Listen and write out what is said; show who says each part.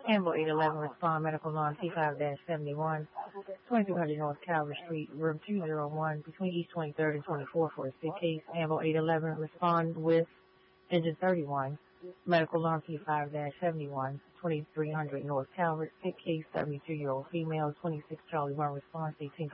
Speaker 1: Amble 811, respond medical alarm T5-71, 2200 North Calvert Street, room 201, between East 23rd and 24th for a sick case. Amble 811, respond with engine 31, medical alarm T5-71, 2300 North Calvert, sick case, 72-year-old female, 26 Charlie 1, response 18